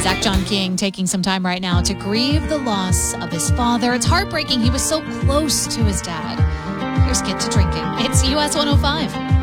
Zach John King taking some time right now to grieve the loss of his father. It's heartbreaking. He was so close to his dad. Here's Get to Drinking. It's US 105.